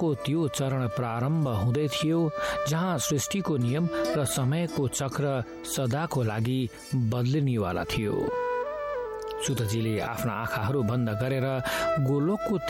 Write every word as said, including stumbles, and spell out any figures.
गोलोकको त्यो चरण प्रारम्भ हुँदै थियो जहाँ सृष्टिको नियम र समयको चक्र सदाको लागि बदलिनेवाला थियो। सुतजीले आफ्ना आँखाहरू बन्द गरेर गोलोकको